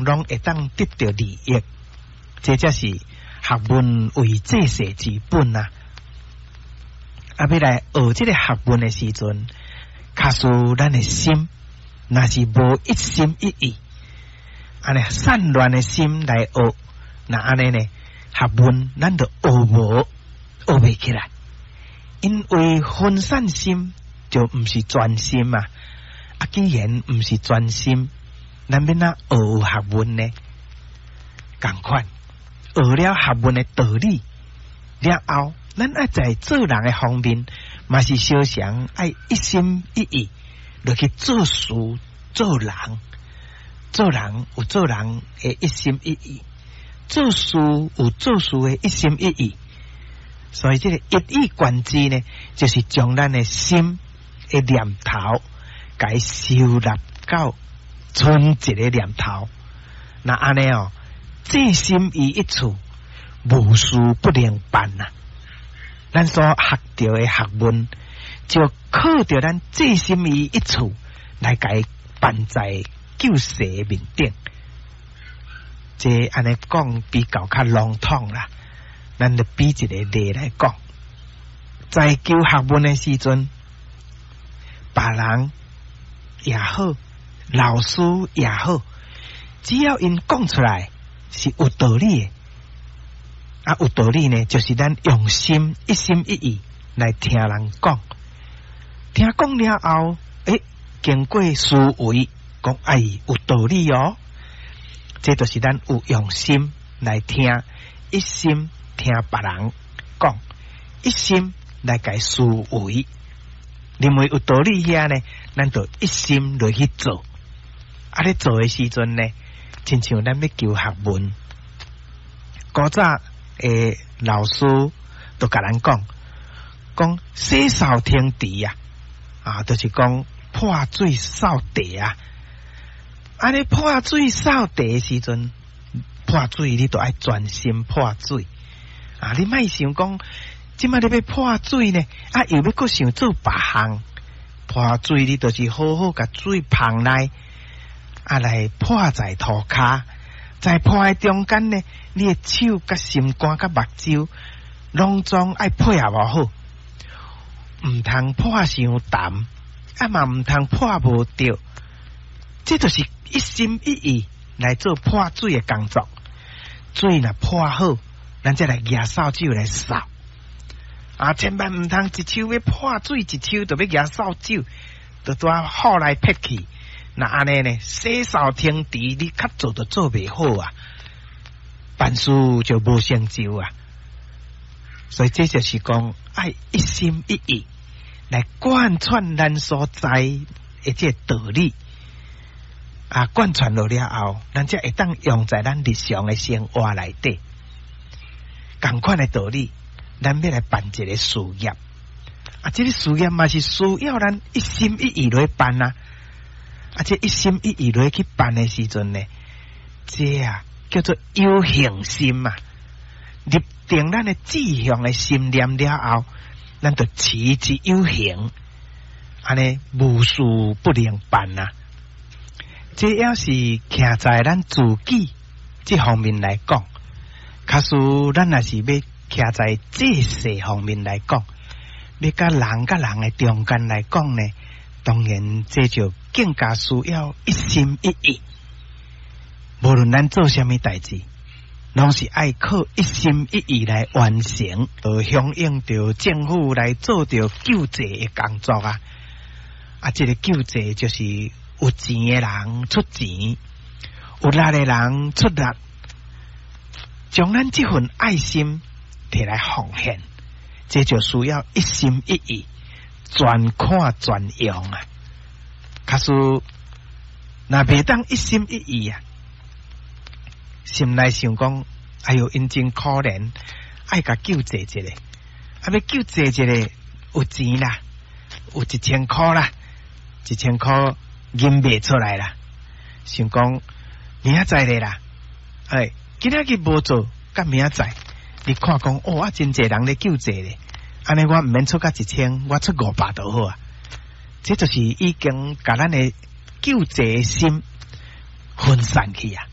人拢会当得到利益，这才是学问为济世之本啊！啊，要来学这个学问的时阵，卡使咱的心，那是无一心一意，安尼散乱的心来学，那安尼呢？学问咱就学无学袂起来，因为分散心就唔是专心嘛。啊，既然唔是专心，咱要哪学学问呢？同款学了学问的道理了后，咱爱在做人的方面，嘛是小常爱一心一意，落去做事做人。做人有做人的一心一意，做事有做事的一心一意。所以这个一意贯之呢，就是将咱的心的念头，该收纳到纯一个念头。那安尼哦，这心于一处，无事不能办呐。咱所学到的学问，就靠着咱这心于一处来该办在救世面顶。这安尼讲比较较笼统啦，咱就比一个例来讲，在求学问的时阵，别人也好，老师也好，只要因讲出来是有道理的，啊，有道理呢，就是咱用心一心一意来听人讲，听讲了后，经过思维，讲有道理哦，这就是咱有用心来听，一心听别人讲，一心来改思维，认为有道理遐呢，咱就一心来去做。啊，咧做的时阵呢，亲像咱要求学问，古早老师都甲咱讲洗扫天地啊，就是讲破水扫地啊。安尼破水扫地的时阵，破水你都爱专心破水啊！你莫想讲，即摆你要破水呢，又要搁想做别项破水，你就是好好甲水放来，来破在涂骹，在破的中间呢，你的手甲心肝甲目睭，拢总爱配合无好，唔通破伤淡，嘛唔通破无着，这就是一心一意来做破水的工作。水若破好，咱再来举扫帚来扫千万唔通一手要破水，一手就要举扫帚，就带好来撇去。那安尼呢，洗扫天地，你较做都做袂好办事就无成就所以这就是讲，爱一心一意来贯穿咱所在的这道理贯穿落了后，咱才会当用在咱日常的生活内底。同款的道理，咱要来办一个事业这个事业嘛是需要咱一心一意来办这一心一意来去办的时阵呢，这叫做有恒心立定咱的志向的心念了后，咱就持之有恒，安尼无事不能办这要是徛在咱自己这方面来讲，假使咱也是要徛在这世方面来讲，要甲人的中间来讲呢，当然这就更加需要一心一意。无论咱做什么代志，拢是爱靠一心一意来完成，响应着政府来做着救济的工作这个救济就是有钱的人出钱，有力的人出力，将咱这份爱心摕来奉献，这就需要一心一意，全看全用可是若袂当一心一意心内想讲，哎哟，因真可怜，爱甲救济一个，要救济一个有钱啦，有1000块啦，1000块银卖出来啦，想讲明仔载咧啦，今仔日无做，甲明仔载，你看讲真侪人咧救济咧，安尼我唔免出甲1000，我出500就好这就是已经甲咱的救济心分散去